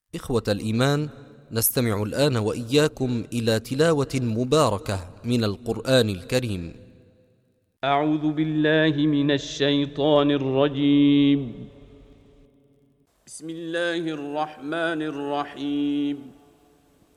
إخوة الإيمان، نستمع الآن وإياكم إلى تلاوة مباركة من القرآن الكريم. أعوذ بالله من الشيطان الرجيم. بسم الله الرحمن الرحيم.